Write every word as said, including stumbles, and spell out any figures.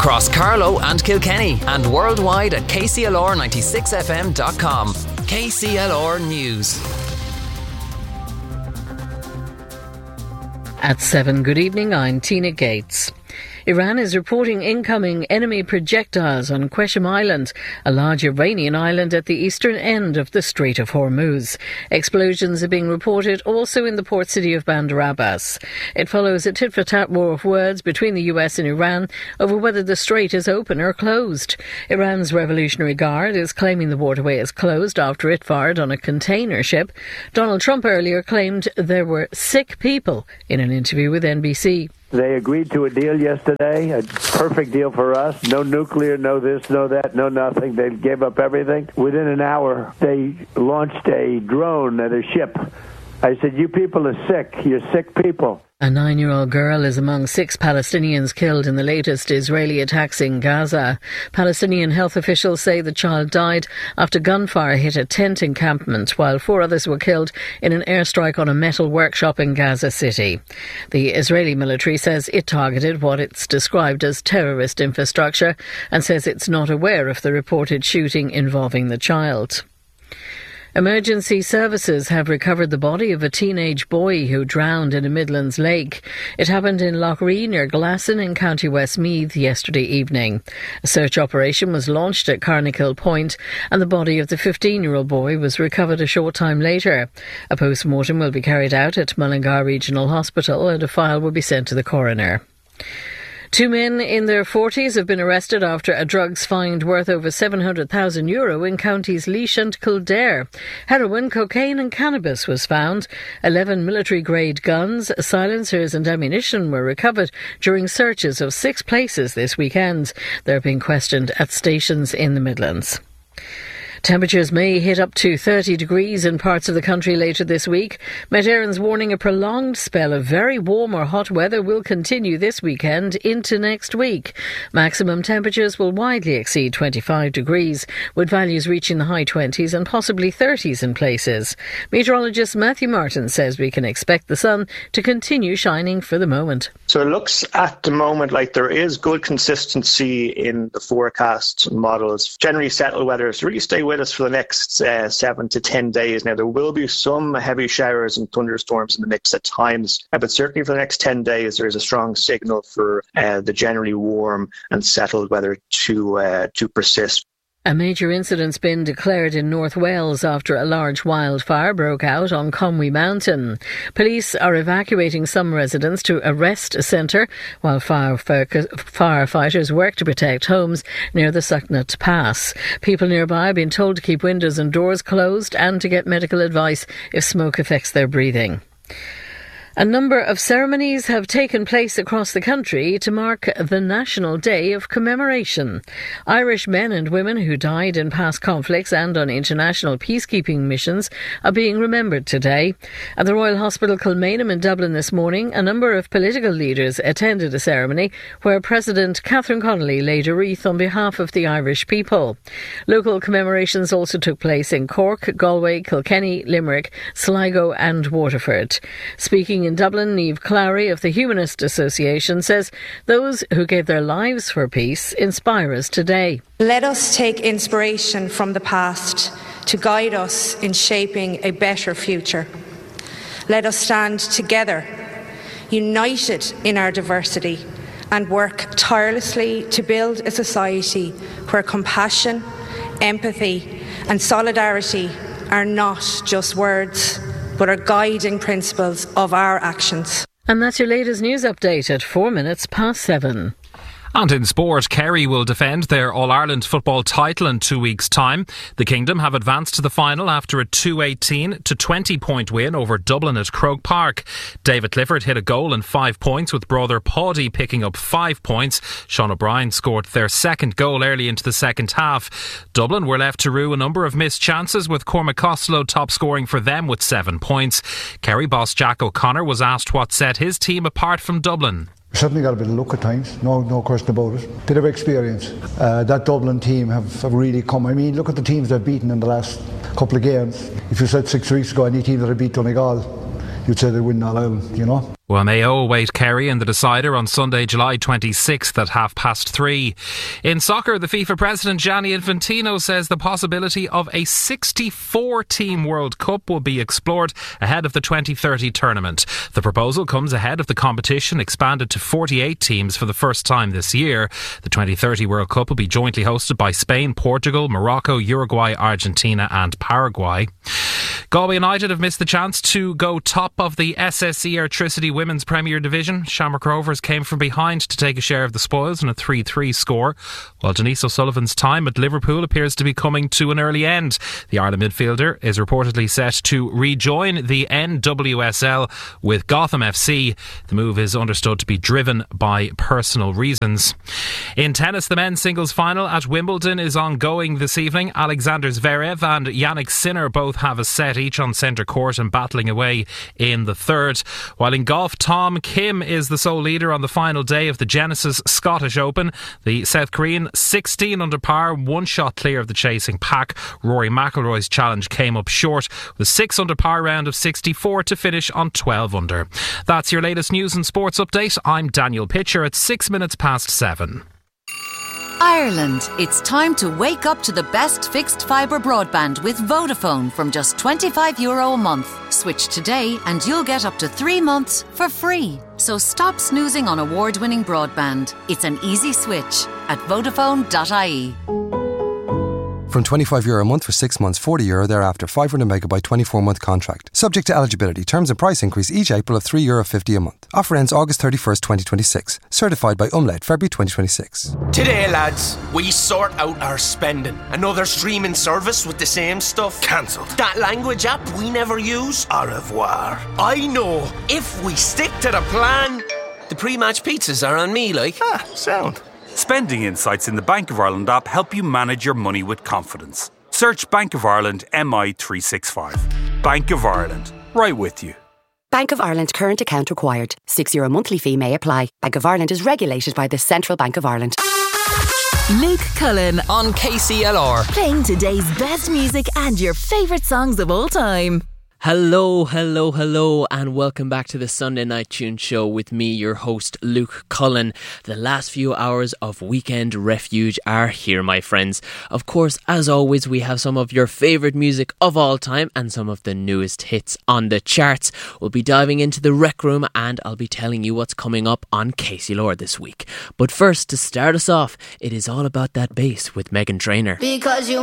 across Carlow and Kilkenny and worldwide at K C L R ninety-six F M dot com. K C L R News. At seven, good evening, I'm Tina Gates. Iran is reporting incoming enemy projectiles on Qeshm Island, a large Iranian island at the eastern end of the Strait of Hormuz. Explosions are being reported also in the port city of Bandar Abbas. It follows a tit-for-tat war of words between the U S and Iran over whether the strait is open or closed. Iran's Revolutionary Guard is claiming the waterway is closed after it fired on a container ship. Donald Trump earlier claimed there were sick people in an interview with N B C. They agreed to a deal yesterday, a perfect deal for us. No nuclear, no this, no that, no nothing. They gave up everything. Within an hour, they launched a drone at a ship. I said, you people are sick. You're sick people. A nine-year-old girl is among six Palestinians killed in the latest Israeli attacks in Gaza. Palestinian health officials say the child died after gunfire hit a tent encampment, while four others were killed in an airstrike on a metal workshop in Gaza City. The Israeli military says it targeted what it's described as terrorist infrastructure and says it's not aware of the reported shooting involving the child. Emergency services have recovered the body of a teenage boy who drowned in a Midlands lake. It happened in Loughree near Glasson in County Westmeath yesterday evening. A search operation was launched at Carnicle Point and the body of the fifteen-year-old boy was recovered a short time later. A post-mortem will be carried out at Mullingar Regional Hospital and a file will be sent to the coroner. Two men in their forties have been arrested after a drugs find worth over seven hundred thousand euro in counties Laois and Kildare. Heroin, cocaine and cannabis was found. Eleven military-grade guns, silencers and ammunition were recovered during searches of six places this weekend. They're being questioned at stations in the Midlands. Temperatures may hit up to thirty degrees in parts of the country later this week. Met Éireann's warning a prolonged spell of very warm or hot weather will continue this weekend into next week. Maximum temperatures will widely exceed twenty-five degrees, with values reaching the high twenties and possibly thirties in places. Meteorologist Matthew Martin says we can expect the sun to continue shining for the moment. So it looks at the moment like there is good consistency in the forecast models. Generally settled weather to really stay with us for the next uh, seven to ten days. Now, there will be some heavy showers and thunderstorms in the mix at times, uh, but certainly for the next ten days, there is a strong signal for uh, the generally warm and settled weather to uh, to persist. A major incident's been declared in North Wales after a large wildfire broke out on Conwy Mountain. Police are evacuating some residents to a rest centre while firefighters work to protect homes near the Sucknut Pass. People nearby have been told to keep windows and doors closed and to get medical advice if smoke affects their breathing. A number of ceremonies have taken place across the country to mark the National Day of Commemoration. Irish men and women who died in past conflicts and on international peacekeeping missions are being remembered today. At the Royal Hospital Kilmainham in Dublin this morning, a number of political leaders attended a ceremony where President Catherine Connolly laid a wreath on behalf of the Irish people. Local commemorations also took place in Cork, Galway, Kilkenny, Limerick, Sligo and Waterford. Speaking in Dublin, Niamh Clowry of the Humanist Association says those who gave their lives for peace inspire us today. Let us take inspiration from the past to guide us in shaping a better future. Let us stand together, united in our diversity, and work tirelessly to build a society where compassion, empathy and solidarity are not just words, but are guiding principles of our actions. And that's your latest news update at four minutes past seven. And in sport, Kerry will defend their All-Ireland football title in two weeks' time. The Kingdom have advanced to the final after a two eighteen to twenty point win over Dublin at Croke Park. David Clifford hit a goal and five points, with brother Paddy picking up five points. Sean O'Brien scored their second goal early into the second half. Dublin were left to rue a number of missed chances, with Cormac Costello top scoring for them with seven points. Kerry boss Jack O'Connor was asked what set his team apart from Dublin. Certainly got a bit of luck at times, no no question about it. Bit of experience. Uh, that Dublin team have, have really come. I mean, look at the teams they've beaten in the last couple of games. If you said six weeks ago any team that had beat Donegal, you'd say they'd win All Ireland, you know. Well, Mayo await Kerry in the decider on Sunday, July twenty-sixth at half past three. In soccer, the FIFA president Gianni Infantino says the possibility of a sixty-four team World Cup will be explored ahead of the twenty thirty tournament. The proposal comes ahead of the competition expanded to forty-eight teams for the first time this year. The twenty thirty World Cup will be jointly hosted by Spain, Portugal, Morocco, Uruguay, Argentina and Paraguay. Galway United have missed the chance to go top of the S S E Airtricity Women's Premier Division. Shamrock Rovers came from behind to take a share of the spoils in a three three score, while Denise O'Sullivan's time at Liverpool appears to be coming to an early end. The Ireland midfielder is reportedly set to rejoin the N W S L with Gotham F C. The move is understood to be driven by personal reasons. In tennis, the men's singles final at Wimbledon is ongoing this evening. Alexander Zverev and Yannick Sinner both have a set each on centre court and battling away in the third. While in golf, Tom Kim is the sole leader on the final day of the Genesis Scottish Open. The South Korean, sixteen under par, one shot clear of the chasing pack. Rory McIlroy's challenge came up short with a six under par round of sixty-four to finish on twelve under. That's your latest news and sports update. I'm Daniel Pitcher at six minutes past seven. Ireland, it's time to wake up to the best fixed fibre broadband with Vodafone from just twenty-five euro a month. Switch today and you'll get up to three months for free. So stop snoozing on award-winning broadband. It's an easy switch at vodafone dot I E. From twenty-five euro a month for six months, forty euro thereafter, five hundred megabyte twenty-four month contract. Subject to eligibility. Terms and price increase each April of three euro fifty a month. Offer ends August thirty-first, twenty twenty-six. Certified by Umlaut, February twenty twenty-six. Today, lads, we sort out our spending. Another streaming service with the same stuff. Cancelled. That language app we never use. Au revoir. I know. If we stick to the plan, the pre-match pizzas are on me, like. Ah, sound. Spending insights in the Bank of Ireland app help you manage your money with confidence. Search Bank of Ireland M I three sixty-five. Bank of Ireland. Right with you. Bank of Ireland current account required. six euro monthly fee may apply. Bank of Ireland is regulated by the Central Bank of Ireland. Luke Cullen on K C L R. Playing today's best music and your favourite songs of all time. Hello, hello, hello, and welcome back to the Sunday Night Tune Show with me, your host, Luke Cullen. The last few hours of Weekend Refuge are here, my friends. Of course, as always, we have some of your favourite music of all time and some of the newest hits on the charts. We'll be diving into the Rec Room and I'll be telling you what's coming up on K C L R this week. But first, to start us off, it is all about that bass with Meghan Trainor. Because you